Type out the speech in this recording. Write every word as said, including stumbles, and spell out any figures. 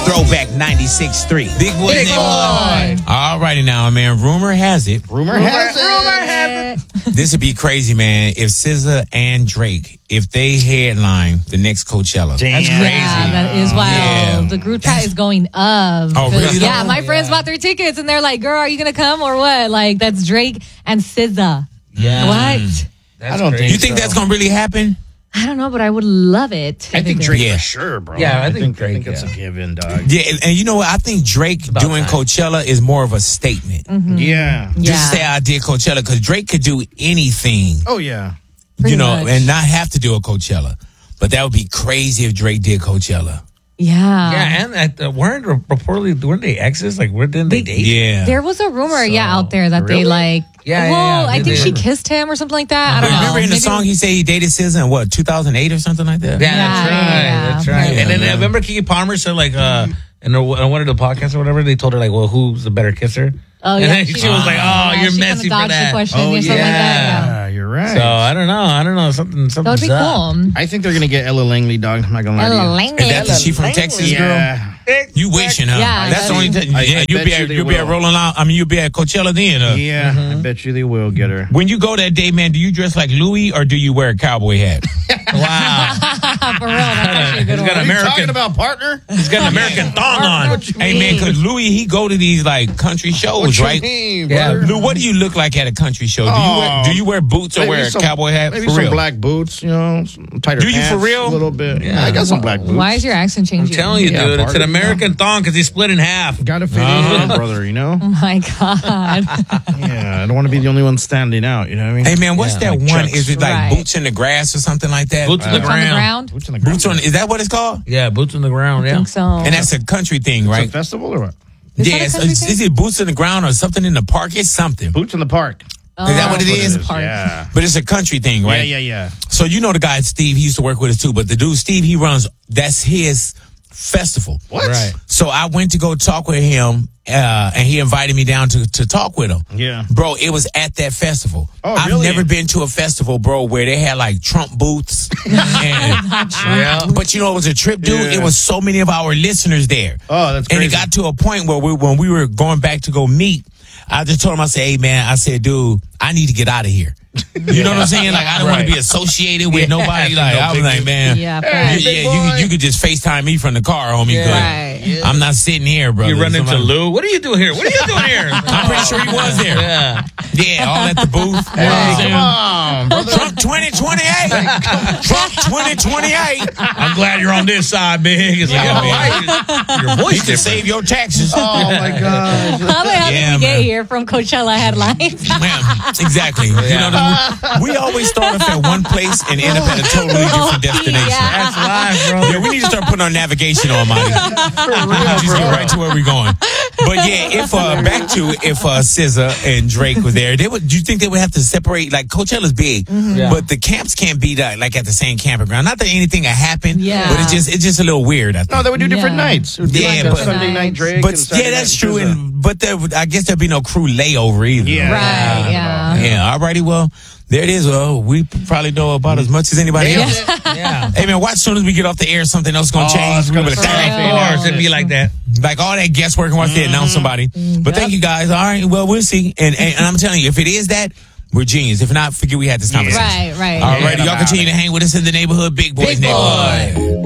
Throwback ninety-six point three. Big boy. Big boy. All righty now, man. Rumor has it. Rumor, Rumor has it. Rumor has it. This would be crazy, man, if S Z A and Drake, if they headline the next Coachella. Damn. That's crazy. Yeah, that is wild. Yeah. The group chat is going up. Oh, really? Yeah, my Yeah. friends bought their tickets and they're like, girl, are you going to come or what? Like, that's Drake and S Z A. Yeah. What? That's I don't crazy. think You think so. that's going to really happen? I don't know, but I would love it. I think Drake Yeah. for sure, bro. Yeah, I I think think, Drake, I think it's yeah. a given, dog. Yeah, and, and you know what? I think Drake about doing time. Coachella is more of a statement. Mm-hmm. Yeah. Yeah. Just say I did Coachella, because Drake could do anything, Oh, yeah. Pretty you know, much. and not have to do a Coachella. But that would be crazy if Drake did Coachella. Yeah. Yeah, and at, uh, weren't reportedly weren't they exes? Like, where didn't they date? Yeah. There was a rumor, yeah, out there that Really? they like. Yeah, yeah, well, yeah, I they think she did. kissed him or something like that. I don't know. Remember in the Maybe- song he said he dated S Z A in what, two thousand eight or something like that? Yeah, Yeah, that's right. yeah, That's yeah. right. Yeah, and then yeah. uh, remember Keke Palmer said like uh in a- on one of the podcasts or whatever, they told her like, well, who's the better kisser? Oh, and yeah. then she, was like, oh, yeah, you're she messy kinda for dodged the that. question Oh, or something like that. yeah. Yeah. Yeah, you're right. So I don't know. I don't know. Something. That would Something's be up. cool. I think they're going to get Ella Langley, dog. I'm not going to lie to you. Ella Langley. Is that the she from Texas, girl? Yeah. You wishing, huh? Yeah, That's the only that's- thing. I- Yeah, I you'll bet be you at, they you'll be at will. Rolling Out. I mean, you'll be at Coachella then. Huh? Yeah, I bet you they will get her. When you go that day, man, do you dress like Louis or do you wear a cowboy hat? Wow. For real, that's actually a good He's got one. a What are you American- talking about, partner? He's got an American thong on. What you Hey, man, because Louis, he go to these like country shows, What you right? mean, Yeah. brother? Lou, what do you look like at a country show? Do you wear, Oh, do you wear boots or Maybe wear a some- cowboy hat? Maybe For some real? black boots, you know, some tighter Do you for pants, real? A little bit. Yeah. Yeah, I got some black boots. Why is your accent I'm changing? telling you, Yeah, dude, it's an partner. American thong because he's split in half. Got to fit Uh-huh. in, brother, you know? Oh my God. Yeah, I don't want to be the only one standing out, you know what I mean? Hey, man, what's Yeah, that like one? Chucks. Is it like Right. boots in the grass or something like that? Boots on the Boots on the ground. ground? Boots on the ground. Boots on, is that what it's called? Yeah, boots on the ground. I Yeah. think so. And that's a country thing, It's a right? festival or what? Is that Yeah, a it's, country is, thing? is it boots in the ground or something in the park? It's something. Boots in the park. Oh, Is that what it That's is? Park. Yeah. But it's a country thing, right? Yeah, yeah, yeah. So you know the guy Steve, he used to work with us too. But the dude Steve, he runs. That's his festival. What? Right. So I went to go talk with him, uh, and he invited me down to to talk with him. Yeah. Bro, it was at that festival. Oh, I've really? never been to a festival, bro, where they had like Trump booths. and, Yeah. But you know, it was a trip, dude. Yeah. It was so many of our listeners there. Oh, that's And crazy. it got to a point where we, when we were going back to go meet, I just told him, I said, hey, man, I said, dude, I need to get out of here. You know what I'm saying? Like, I don't want Right. to be associated with Yeah, nobody. Like, no I was big like, deal. man. Yeah, Yeah, facts. yeah, you, could- you could just FaceTime me from the car, homie. Yeah. 'cause Right. I'm not sitting here, bro. You run into Lou. What are you doing here? What are you doing here? I'm pretty sure he was there. Yeah. Yeah, all at the booth. You know what I'm Hey, saying? come on, brother. Trump twenty twenty-eight. Trump twenty twenty-eight. I'm glad you're on this side, big. It's like, Yeah, oh, man. your voice You can different. save your taxes. Oh, my God. How the hell Yeah, did we get man. here from Coachella headlines? Man, exactly. You know, the, we always start off at one place and end up at a totally different destination. Yeah. That's live, bro. Yeah, we need to start putting our navigation on, Monty. Just get right to where we're going. But yeah, if uh, back to if uh, S Z A and Drake were there, they would. Do you think they would have to separate? Like Coachella's big, Yeah. but the camps can't be like, like at the same campground. Not that anything will happen, Yeah. but it's just it's just a little weird. I think. No, they would do different Yeah. nights. It would be Yeah, like a but- Sunday night Drake. but and Saturday yeah, that's night true. S Z A. And but there, would- I guess there'd be no crew layover either. Yeah. Right, yeah. Yeah. Alrighty. Well, there it is. Well, we probably know about as much as anybody else. Yeah. Hey man, watch as soon as we get off the air, something else gonna Oh, change. it's We gonna be like, start "Dang." off Of Yeah. course, it'd be like that. Like all that guesswork once they announce somebody. But thank you guys. All right, well we'll see. And, and and I'm telling you, if it is that, we're genius. If not, forget we had this conversation. Right, right. All right, Yeah, y'all I'm continue outta to hang with us in the neighborhood, Big Boys Big neighborhood. Boy.